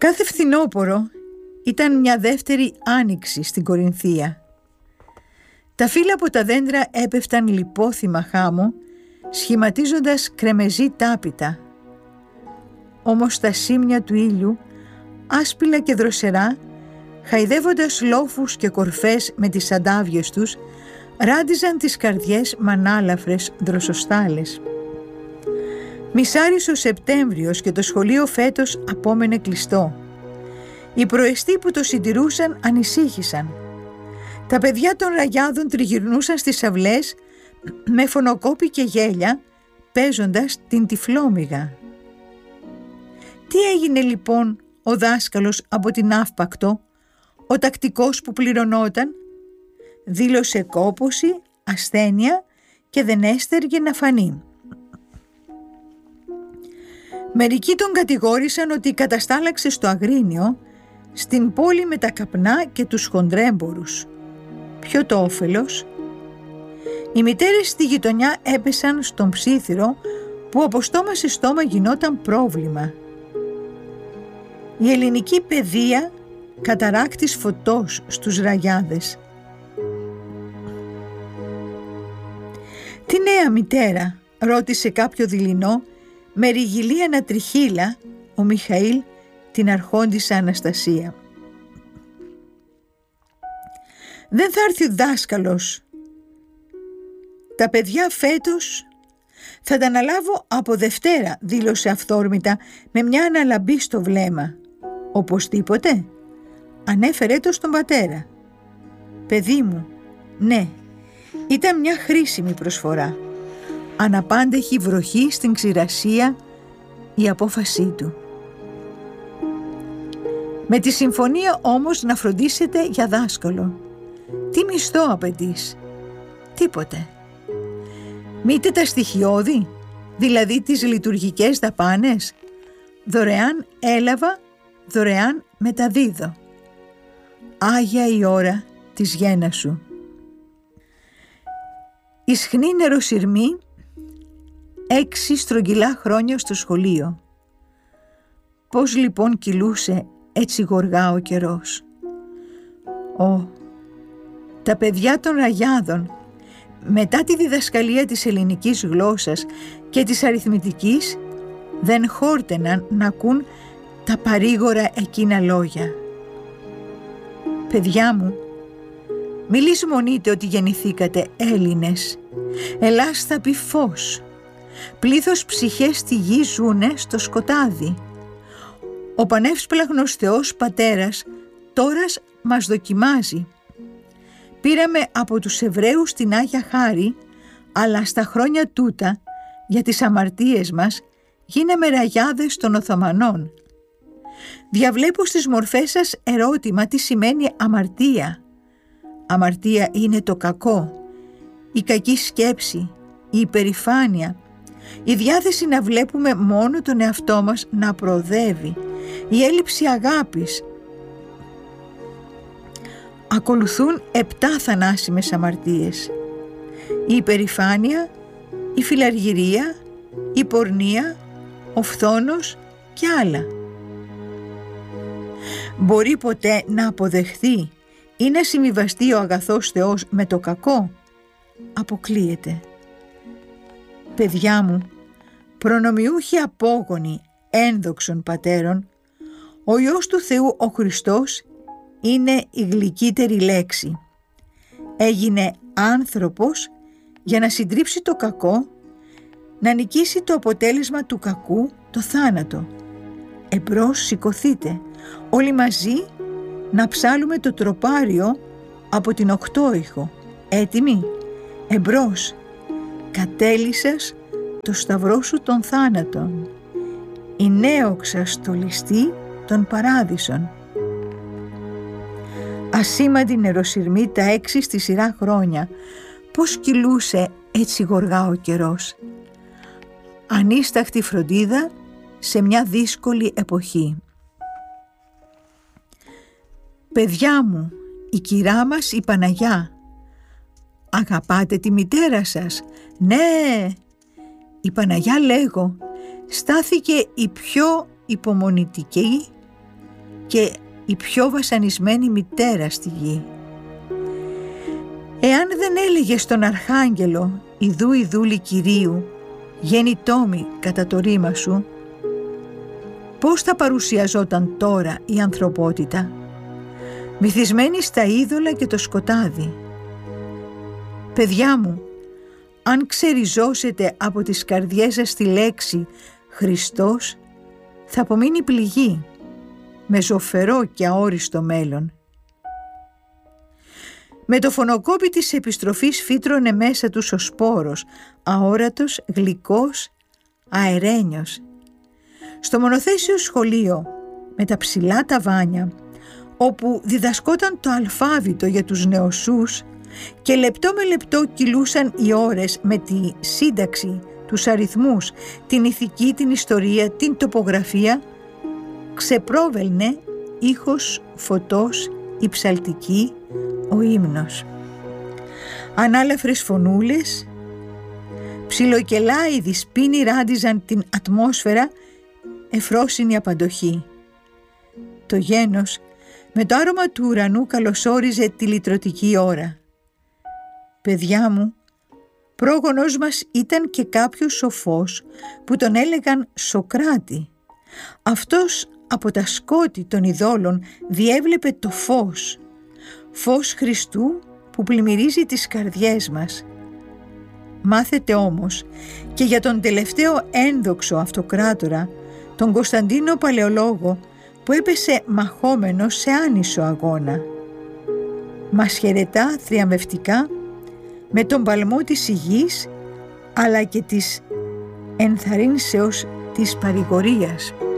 Κάθε φθινόπωρο ήταν μια δεύτερη άνοιξη στην Κορινθία. Τα φύλλα από τα δέντρα έπεφταν λιπόθυμα χάμω, σχηματίζοντας κρεμεζή τάπητα. Όμως τα σήμια του ήλιου, άσπυλα και δροσερά, χαϊδεύοντας λόφους και κορφές με τις αντάβιες τους, ράντιζαν τις καρδιές μανάλαφρες δροσοστάλες. Μισάρισε ο Σεπτέμβριος και το σχολείο φέτος απόμενε κλειστό. Οι προεστοί που το συντηρούσαν ανησύχησαν. Τα παιδιά των ραγιάδων τριγυρνούσαν στις αυλές με φωνοκόπη και γέλια, παίζοντας την τυφλόμυγα. Τι έγινε λοιπόν ο δάσκαλος από την Αύπακτο, ο τακτικός που πληρωνόταν? Δήλωσε κόπωση, ασθένεια και δεν έστεργε να φανεί. Μερικοί τον κατηγόρησαν ότι καταστάλαξε στο Αγρίνιο, στην πόλη με τα καπνά και τους χοντρέμπορους. Ποιο το όφελος? Οι μητέρες στη γειτονιά έπεσαν στον ψήθυρο που από στόμα σε στόμα γινόταν πρόβλημα. Η ελληνική παιδεία καταράκτης φωτός στους ραγιάδες. «Τι νέα μητέρα?» ρώτησε κάποιο δειλινό με ριγυλή ανατριχύλα ο Μιχαήλ την αρχόντισσα Αναστασία. «Δεν θα έρθει ο δάσκαλος. Τα παιδιά φέτος θα τα αναλάβω από Δευτέρα», δήλωσε αυθόρμητα με μια αναλαμπή στο βλέμμα. «Οπωσδήποτε?» ανέφερε το στον πατέρα. «Παιδί μου, ναι, ήταν μια χρήσιμη προσφορά. Αναπάντεχη βροχή στην ξηρασία η απόφασή του. Με τη συμφωνία όμως να φροντίσετε για δάσκαλο. Τι μισθό απαιτείς?» «Τίποτε». «Μήτε τα στοιχειώδη, δηλαδή τις λειτουργικές δαπάνες?» «Δωρεάν έλαβα, δωρεάν μεταδίδω». «Άγια η ώρα της γέννας σου». Ισχνή νεροσυρμή, 6 στρογγυλά χρόνια στο σχολείο. Πώς λοιπόν κυλούσε έτσι γοργά ο καιρός. Τα παιδιά των ραγιάδων, μετά τη διδασκαλία της ελληνικής γλώσσας και της αριθμητικής, δεν χόρτεναν να ακούν τα παρήγορα εκείνα λόγια. «Παιδιά μου, μη λησμονείτε ότι γεννηθήκατε Έλληνες. Ελλάς θα πει φως. Πλήθος ψυχές στη γη ζουνε στο σκοτάδι. Ο πανεύσπλαχνος Θεός Πατέρας τόρας μας δοκιμάζει. Πήραμε από τους Εβραίους την Άγια Χάρη, αλλά στα χρόνια τούτα, για τις αμαρτίες μας, γίναμε ραγιάδες των Οθωμανών. Διαβλέπω στις μορφές σας ερώτημα τι σημαίνει αμαρτία. Αμαρτία είναι το κακό, η κακή σκέψη, η υπερηφάνεια, η διάθεση να βλέπουμε μόνο τον εαυτό μας να προοδεύει, η έλλειψη αγάπης. Ακολουθούν 7 θανάσιμες αμαρτίες. Η υπερηφάνεια, η φιλαργυρία, η πορνεία, ο φθόνος και άλλα. Μπορεί ποτέ να αποδεχθεί ή να συμβιβαστεί ο αγαθός Θεός με το κακό? Αποκλείεται. Παιδιά μου, προνομιούχοι απόγονοι ένδοξων πατέρων, ο Υιός του Θεού ο Χριστός είναι η γλυκύτερη λέξη. Έγινε άνθρωπος για να συντρίψει το κακό, να νικήσει το αποτέλεσμα του κακού, το θάνατο. Εμπρός σηκωθείτε, όλοι μαζί να ψάλουμε το τροπάριο από την οκτώηχο. Έτοιμοι? Εμπρός. Κατέλυσας το σταυρό σου των θάνατων. Η νέοξα στολιστή των παράδεισων. Ασήμαντη νεροσυρμή τα 6 στη σειρά χρόνια. Πώς κυλούσε έτσι γοργά ο καιρός. Ανίσταχτη φροντίδα σε μια δύσκολη εποχή. Παιδιά μου, η κυρά μας η Παναγιά. Αγαπάτε τη μητέρα σας? Ναι, η Παναγιά λέγω στάθηκε η πιο υπομονητική και η πιο βασανισμένη μητέρα στη γη. Εάν δεν έλεγε στον Αρχάγγελο «Ιδού η δούλη Κυρίου, γέννητόμη κατά το ρήμα σου», πώς θα παρουσιαζόταν τώρα η ανθρωπότητα, μυθισμένη στα είδωλα και το σκοτάδι? Παιδιά μου, αν ξεριζώσετε από τις καρδιές σας τη λέξη Χριστός, θα απομείνει πληγή, με ζωφερό και αόριστο μέλλον. Με το φωνοκόπι της επιστροφής φύτρωνε μέσα τους ο σπόρος, αόρατος, γλυκός, αερένιος. Στο μονοθέσιο σχολείο, με τα ψηλά ταβάνια, όπου διδασκόταν το αλφάβητο για τους νεοσούς και λεπτό με λεπτό κυλούσαν οι ώρες με τη σύνταξη, τους αριθμούς, την ηθική, την ιστορία, την τοπογραφία, ξεπρόβελνε ήχος φωτός η ψαλτική, ο ύμνος. Ανάλαφρες φωνούλες, ψιλοκελάιδοι σπίνοι ράντιζαν την ατμόσφαιρα, εφρόσινη απαντοχή. Το γένος με το άρωμα του ουρανού καλωσόριζε τη λυτρωτική ώρα. Παιδιά μου, πρόγονός μας ήταν και κάποιος σοφός που τον έλεγαν Σοκράτη. Αυτός από τα σκότη των ειδόλων διέβλεπε το φως, φως Χριστού που πλημμυρίζει τις καρδιές μας. Μάθετε όμως και για τον τελευταίο ένδοξο αυτοκράτορα, τον Κωνσταντίνο Παλαιολόγο, που έπεσε μαχόμενος σε άνισο αγώνα. Μας χαιρετά θριαμβευτικά με τον παλμό της υγιής αλλά και της ενθαρρύνσεως της παρηγορίας.